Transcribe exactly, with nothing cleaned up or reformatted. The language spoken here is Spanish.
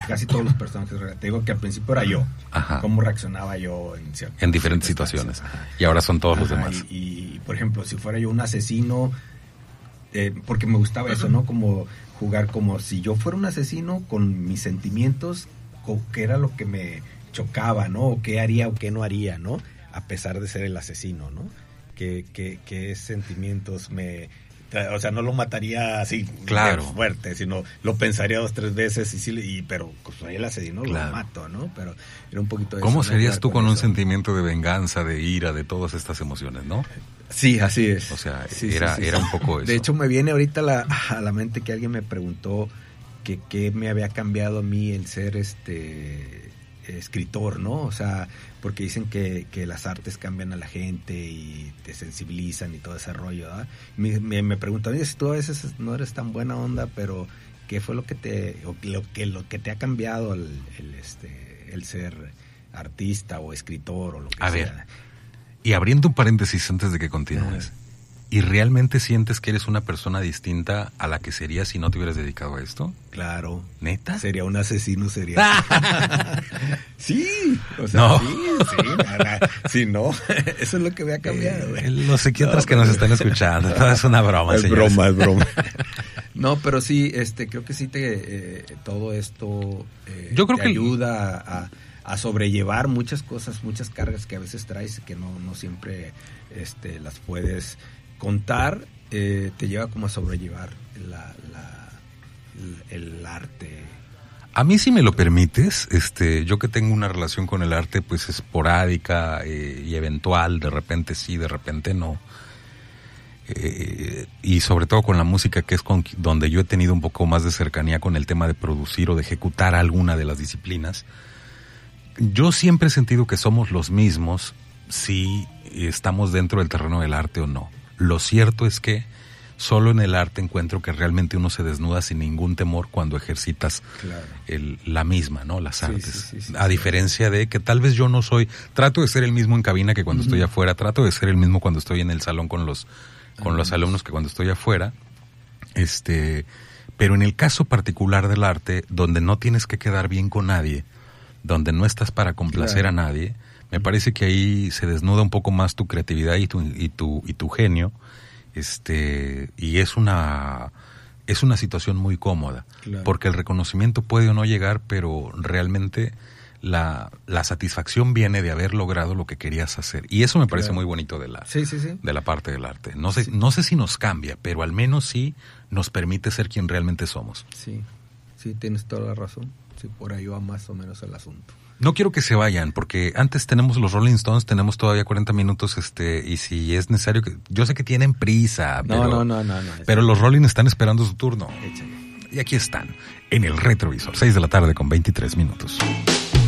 casi todos los personajes. Te digo que al principio era yo. Ajá. Cómo reaccionaba yo en, ciertas, en diferentes situaciones. Y ahora son todos Ajá, los demás. Y, y, por ejemplo, si fuera yo un asesino, eh, porque me gustaba eso, ¿no? Como jugar como si yo fuera un asesino con mis sentimientos, con qué era lo que me chocaba, ¿no? O qué haría o qué no haría, ¿no? A pesar de ser el asesino, ¿no? ¿Qué, qué, qué sentimientos me... O sea, no lo mataría así claro. fuerte, sino lo pensaría dos, tres veces, y sí, y, pero pues soy el asesino, claro. lo mato, ¿no? Pero era un poquito de ¿Cómo eso, serías ¿no? tú con eso. un sentimiento de venganza, de ira, de todas estas emociones, no? Sí, así es. O sea, sí, era, sí, sí, era sí. un poco eso. De hecho, me viene ahorita la, a la mente que alguien me preguntó que qué me había cambiado a mí el ser este escritor, ¿no? O sea, porque dicen que, que las artes cambian a la gente y te sensibilizan y todo ese rollo, ¿verdad? Me, me, me preguntan, oye, si tú a veces no eres tan buena onda, pero ¿qué fue lo que te, o lo que, lo que te ha cambiado el, el, este, el ser artista o escritor o lo que a sea? A ver, y abriendo un paréntesis antes de que continúes, uh-huh. ¿y realmente sientes que eres una persona distinta a la que serías si no te hubieras dedicado a esto? Claro. ¿Neta? Sería un asesino, sería. Sí, o sea, no. sí, sí, nada, sí, no, eso es lo que me ha cambiado. Eh, los psiquiatras no, que pero... nos están escuchando, todo es una broma, es señores. broma, es broma. No, pero sí, este, creo que sí te, eh, todo esto eh, Yo creo te que ayuda a, a sobrellevar muchas cosas, muchas cargas que a veces traes que no, no siempre, este, las puedes contar, eh, te lleva como a sobrellevar la, la, el, el arte. A mí, si me lo permites, este, yo que tengo una relación con el arte pues esporádica eh, y eventual, de repente sí, de repente no, eh, y sobre todo con la música, que es con donde yo he tenido un poco más de cercanía con el tema de producir o de ejecutar alguna de las disciplinas, yo siempre he sentido que somos los mismos si estamos dentro del terreno del arte o no. Lo cierto es que solo en el arte encuentro que realmente uno se desnuda sin ningún temor cuando ejercitas claro. el, la misma, ¿no? Las artes. Sí, sí, sí, sí, a sí, diferencia sí. de que tal vez yo no soy, trato de ser el mismo en cabina que cuando uh-huh. estoy afuera, trato de ser el mismo cuando estoy en el salón con los, con uh-huh. los alumnos que cuando estoy afuera. Este, pero en el caso particular del arte, donde no tienes que quedar bien con nadie, donde no estás para complacer claro. a nadie, me parece que ahí se desnuda un poco más tu creatividad y tu, y tu, y tu genio. Este, y es una es una situación muy cómoda, claro. porque el reconocimiento puede o no llegar, pero realmente la, la satisfacción viene de haber logrado lo que querías hacer, y eso me parece claro. muy bonito de la sí, sí, sí. de la parte del arte. No sé, sí. no sé si nos cambia, pero al menos sí nos permite ser quien realmente somos. Sí, sí, tienes toda la razón. Sí, por ahí va más o menos el asunto. No quiero que se vayan, porque antes tenemos los Rolling Stones, tenemos todavía cuarenta minutos, este, y si es necesario que, yo sé que tienen prisa, no, pero, no, no, no, no, pero los Rolling están esperando su turno. Échale. Y aquí están, en el retrovisor, seis de la tarde con veintitrés minutos.